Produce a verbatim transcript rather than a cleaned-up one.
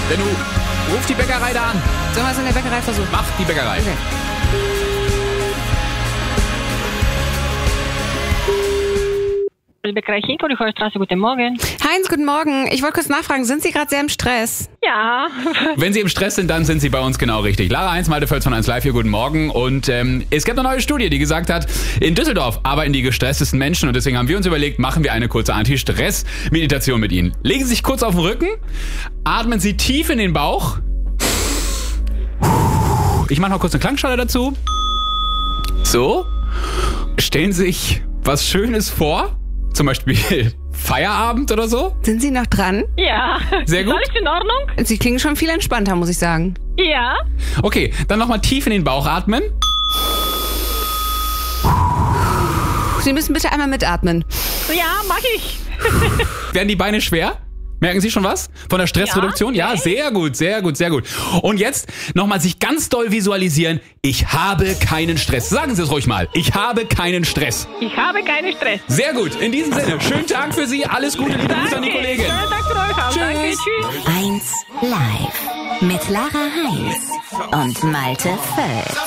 Denn du ruf die Bäckerei da an. Sollen wir es in der Bäckerei versuchen? Mach die Bäckerei. Okay. Bäckerei Chinko, die Straße, guten Morgen. Heinz, guten Morgen. Ich wollte kurz nachfragen, sind Sie gerade sehr im Stress? Ja. Wenn Sie im Stress sind, dann sind Sie bei uns genau richtig. Lara Heinz, Malte Völz von eins Live hier, guten Morgen. Und ähm, es gibt eine neue Studie, die gesagt hat, in Düsseldorf arbeiten die gestresstesten Menschen. Und deswegen haben wir uns überlegt, machen wir eine kurze Anti-Stress-Meditation mit Ihnen. Legen Sie sich kurz auf den Rücken, atmen Sie tief in den Bauch. Ich mache noch kurz eine Klangschale dazu. So. Stellen Sie sich was Schönes vor. Zum Beispiel Feierabend oder so. Sind Sie noch dran? Ja. Sehr gut. Ist alles in Ordnung? Sie klingen schon viel entspannter, muss ich sagen. Ja. Okay, dann nochmal tief in den Bauch atmen. Sie müssen bitte einmal mitatmen. Ja, mach ich. Werden die Beine schwer? Merken Sie schon was? Von der Stressreduktion? Ja, Ja, sehr gut, sehr gut, sehr gut. Und jetzt nochmal sich ganz doll visualisieren. Ich habe keinen Stress. Sagen Sie es ruhig mal. Ich habe keinen Stress. Ich habe keinen Stress. Sehr gut. In diesem Sinne, schönen Tag für Sie. Alles Gute, liebe Grüße an die Kollegin. Schönen Tag für euch auch. Tschüss. Danke, tschüss. eins Live mit Lara Heinz und Malte Völz.